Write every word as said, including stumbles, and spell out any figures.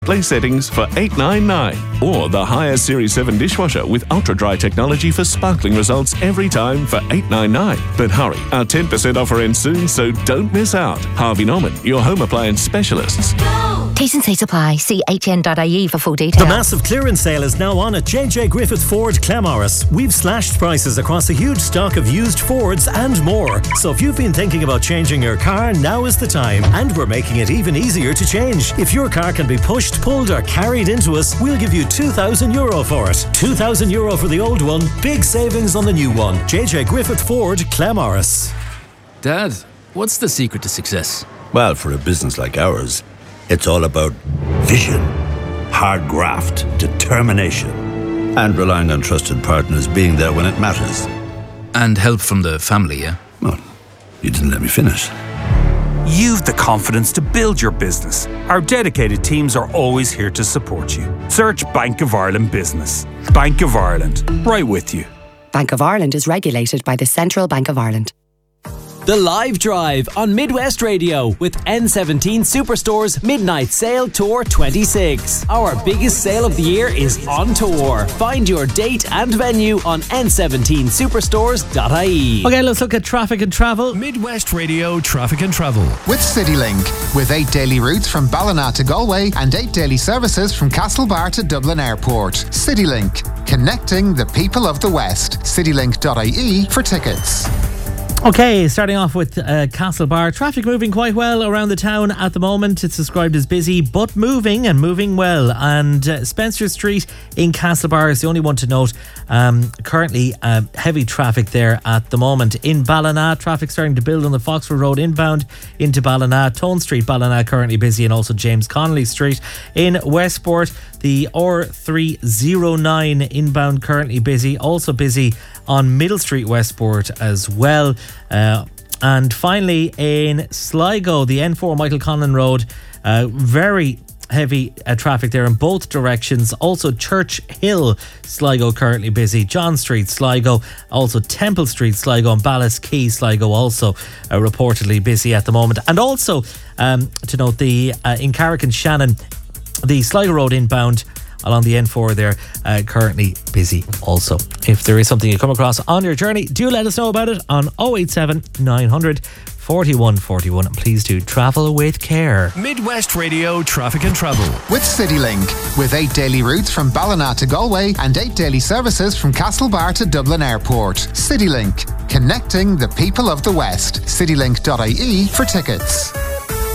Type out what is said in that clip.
Play settings for eight ninety-nine. Or the higher Series seven dishwasher with ultra-dry technology for sparkling results every time for eight ninety-nine. But hurry, our ten percent offer ends soon, so don't miss out. Harvey Norman, your home appliance specialists. T's and C's apply. See h n dot i e for full details. The massive clearance sale is now on at J J Griffith Ford Claremorris. We've slashed prices across a huge stock of used Fords and more. So if you've been thinking about changing your car, now is the time. And we're making it even easier to change. If your car can be pushed, pulled or carried into us, we'll give you two thousand euro for it. two thousand euro for the old one, big savings on the new one. J J Griffith Ford Claremorris. Dad, what's the secret to success? Well, for a business like ours, it's all about vision, hard graft, determination, and relying on trusted partners being there when it matters. And help from the family, yeah? Well, you didn't let me finish. You've the confidence to build your business. Our dedicated teams are always here to support you. Search Bank of Ireland Business. Bank of Ireland, right with you. Bank of Ireland is regulated by the Central Bank of Ireland. The Live Drive on Midwest Radio with N seventeen Superstore's Midnight Sale Tour twenty-six. Our biggest sale of the year is on tour. Find your date and venue on n seventeen superstores dot i e. Okay, let's look at traffic and travel. Midwest Radio Traffic and Travel. With CityLink. With eight daily routes from Ballina to Galway and eight daily services from Castlebar to Dublin Airport. CityLink. Connecting the people of the West. citylink dot i e for tickets. Okay, starting off with uh, Castlebar. Traffic moving quite well around the town at the moment. It's described as busy, but moving and moving well. And uh, Spencer Street in Castlebar is the only one to note. Um, currently, uh, heavy traffic there at the moment. In Ballina, traffic starting to build on the Foxford Road inbound into Ballina. Tone Street, Ballina currently busy, and also James Connolly Street. In Westport, the R three oh nine inbound currently busy. Also busy on Middle Street, Westport as well. Uh, and finally in Sligo, the N four Michael Conlon Road, uh, very heavy uh, traffic there in both directions. Also Church Hill, Sligo currently busy. John Street, Sligo, also Temple Street, Sligo, and Ballas Quay, Sligo also uh, reportedly busy at the moment. And also um, to note, the uh, in Carrick and Shannon, the Sligo Road inbound along the N four there, uh, currently busy also. If there is something you come across on your journey, do let us know about it on oh eight seven, nine hundred, forty-one forty-one. And please do travel with care. Midwest Radio Traffic and Travel. With CityLink. With eight daily routes from Ballina to Galway and eight daily services from Castlebar to Dublin Airport. CityLink. Connecting the people of the West. citylink dot i e for tickets.